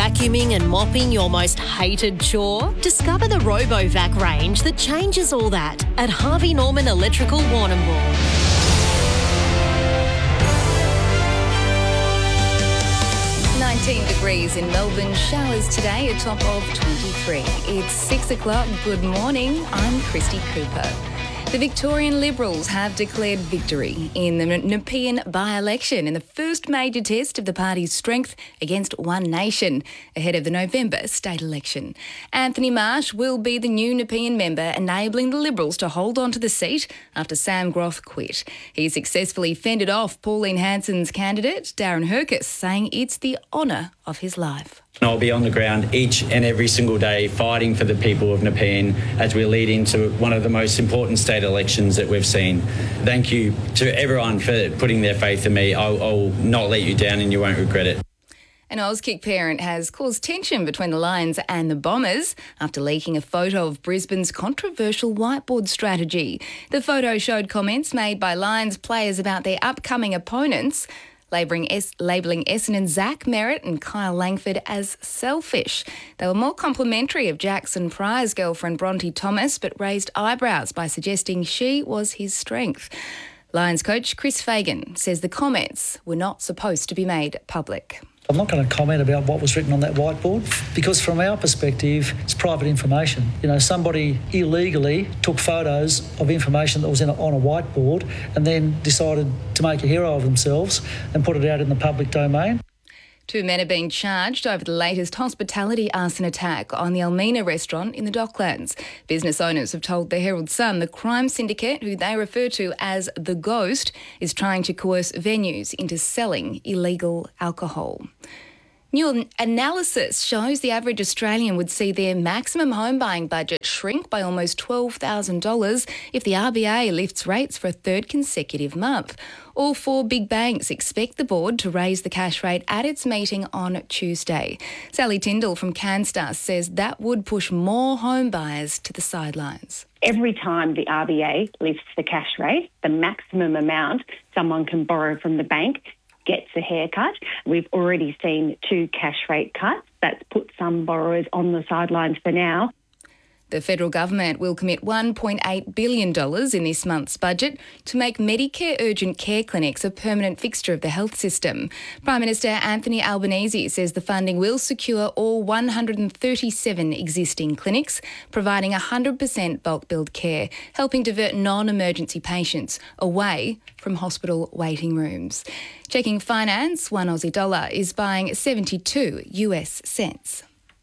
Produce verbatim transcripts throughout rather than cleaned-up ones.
vacuuming and mopping your most hated chore? Discover the RoboVac range that changes all that at Harvey Norman Electrical Warrnambool. nineteen degrees in Melbourne, showers today, a top of twenty-three. It's six o'clock. Good morning. I'm Christy Cooper. The Victorian Liberals have declared victory in the Nepean by-election in the first major test of the party's strength against One Nation ahead of the November state election. Anthony Marsh will be the new Nepean member, enabling the Liberals to hold on to the seat after Sam Groth quit. He successfully fended off Pauline Hanson's candidate, Darren Herkes, saying it's the honour of his life. I'll be on the ground each and every single day fighting for the people of Nepean as we lead into one of the most important state elections that we've seen. Thank you to everyone for putting their faith in me. I'll, I'll not let you down and you won't regret it. An Auskick parent has caused tension between the Lions and the Bombers after leaking a photo of Brisbane's controversial whiteboard strategy. The photo showed comments made by Lions players about their upcoming opponents, labelling, es- labelling Essendon Zach Merritt and Kyle Langford as selfish. They were more complimentary of Jackson Pryor's girlfriend Bronte Thomas, but raised eyebrows by suggesting she was his strength. Lions coach Chris Fagan says the comments were not supposed to be made public. I'm not going to comment about what was written on that whiteboard because from our perspective, it's private information. You know, somebody illegally took photos of information that was in a, on a whiteboard and then decided to make a hero of themselves and put it out in the public domain. Two men are being charged over the latest hospitality arson attack on the Almina restaurant in the Docklands. Business owners have told the Herald Sun the crime syndicate, who they refer to as the Ghost, is trying to coerce venues into selling illegal alcohol. New analysis shows the average Australian would see their maximum home buying budget shrink by almost twelve thousand dollars if the R B A lifts rates for a third consecutive month. All four big banks expect the board to raise the cash rate at its meeting on Tuesday. Sally Tyndall from Canstar says that would push more home buyers to the sidelines. Every time the R B A lifts the cash rate, the maximum amount someone can borrow from the bank gets a haircut. We've already seen two cash rate cuts. That's put some borrowers on the sidelines for now. The federal government will commit one point eight billion dollars in this month's budget to make Medicare urgent care clinics a permanent fixture of the health system. Prime Minister Anthony Albanese says the funding will secure all one hundred thirty-seven existing clinics, providing one hundred percent bulk billed care, helping divert non-emergency patients away from hospital waiting rooms. Checking finance, one Aussie dollar is buying seventy-two US cents.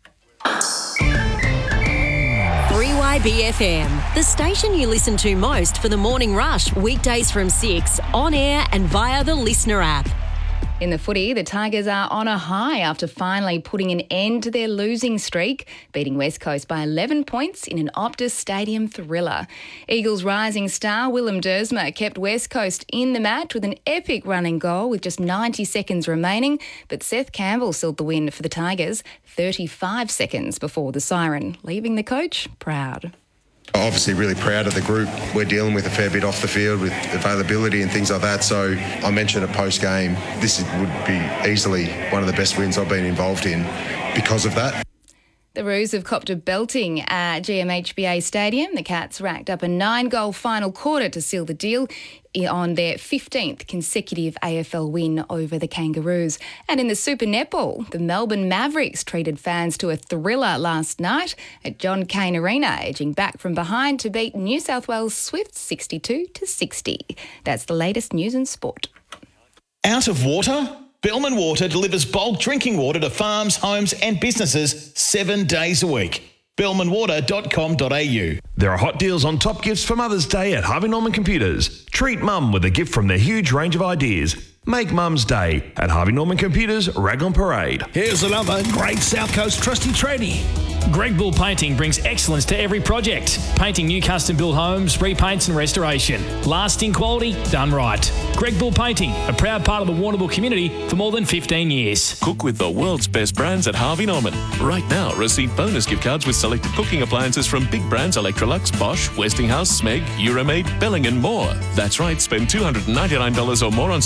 three Y B F M, the station you listen to most for the morning rush, weekdays from six, on air and via the Listener app. In the footy, the Tigers are on a high after finally putting an end to their losing streak, beating West Coast by eleven points in an Optus Stadium thriller. Eagles rising star Willem Dersma kept West Coast in the match with an epic running goal with just ninety seconds remaining, but Seth Campbell sealed the win for the Tigers thirty-five seconds before the siren, leaving the coach proud. Obviously really proud of the group. We're dealing with a fair bit off the field with availability and things like that. So I mentioned a post-game, this would be easily one of the best wins I've been involved in because of that. The Roos have copped a belting at G M H B A Stadium. The Cats racked up a nine-goal final quarter to seal the deal on their fifteenth consecutive A F L win over the Kangaroos. And in the Super Netball, the Melbourne Mavericks treated fans to a thriller last night at John Cain Arena, edging back from behind to beat New South Wales Swifts sixty-two to sixty. That's the latest news and sport. Out of water? Bellman Water delivers bulk drinking water to farms, homes and businesses seven days a week. bellman water dot com dot a u. There are hot deals on top gifts for Mother's Day at Harvey Norman Computers. Treat Mum with a gift from their huge range of ideas. Make Mum's Day at Harvey Norman Computers, Raglan Parade. Here's another great South Coast trusty tradie. Greg Bull Painting brings excellence to every project. Painting new custom-built homes, repaints and restoration. Lasting quality, done right. Greg Bull Painting, a proud part of the Warrnambool community for more than fifteen years. Cook with the world's best brands at Harvey Norman. Right now, receive bonus gift cards with selected cooking appliances from big brands Electrolux, Bosch, Westinghouse, Smeg, Euromade, Belling and more. That's right, spend two hundred ninety-nine dollars or more on selected cooking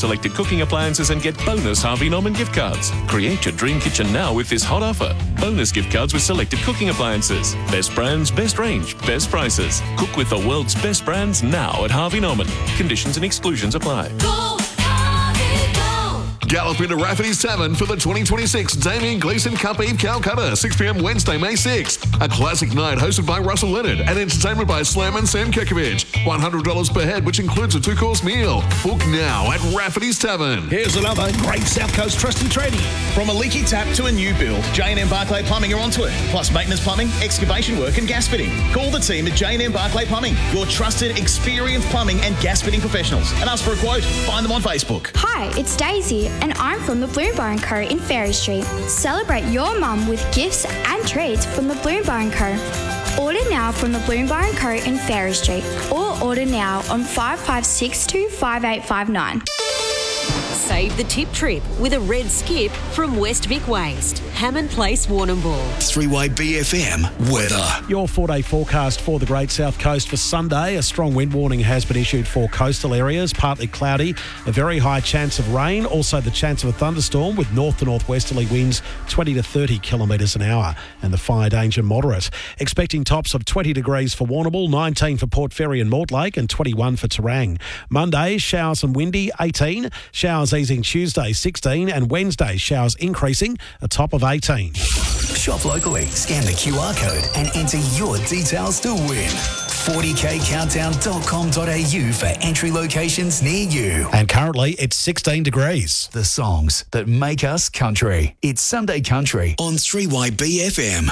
cooking appliances and get bonus Harvey Norman gift cards. Create your dream kitchen now with this hot offer. Bonus gift cards with selected cooking appliances. Best brands, best range, best prices. Cook with the world's best brands now at Harvey Norman. Conditions and exclusions apply. Go, Harvey, go. Gallop into Rafferty's Tavern for the twenty twenty-six Damien Gleeson Cup Eve Calcutta, six p m Wednesday, May sixth. A classic night hosted by Russell Leonard and entertainment by Slam and Sam Kekovich. one hundred dollars per head, which includes a two-course meal. Book now at Rafferty's Tavern. Here's another great South Coast trusty tradie. From a leaky tap to a new build, J and M Barclay Plumbing are onto it. Plus maintenance plumbing, excavation work and gas fitting. Call the team at J and M Barclay Plumbing, your trusted, experienced plumbing and gas fitting professionals. And ask for a quote. Find them on Facebook. Hi, it's Daisy, and I'm from the Bloom Bar and Co. in Ferry Street. Celebrate your mum with gifts and treats from the Bloom Bar and Co. Order now from the Bloom Bar and Co. in Ferry Street, or order now on five five six two, five eight five nine. Save the tip trip with a red skip from West Vic Waste. Hammond Place, Warrnambool. three Y B F M weather. Your four-day forecast for the Great South Coast for Sunday. A strong wind warning has been issued for coastal areas, partly cloudy, a very high chance of rain, also the chance of a thunderstorm with north to northwesterly winds twenty to thirty kilometres an hour, and the fire danger moderate. Expecting tops of twenty degrees for Warrnambool, nineteen for Port Fairy and Mortlake, and twenty-one for Terang. Monday, showers and windy, eighteen. Showers easing Tuesday, sixteen, and Wednesday, showers increasing, a top of eighteen. Shop locally, scan the Q R code and enter your details to win. forty k countdown dot com dot a u for entry locations near you. And currently it's sixteen degrees. The songs that make us country. It's Sunday Country on three Y B F M.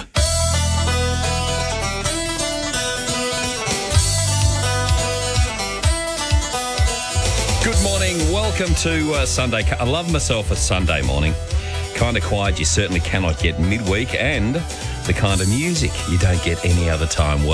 Good morning. Welcome to uh, Sunday. I love myself a Sunday morning. Kind of quiet you certainly cannot get midweek, and the kind of music you don't get any other time.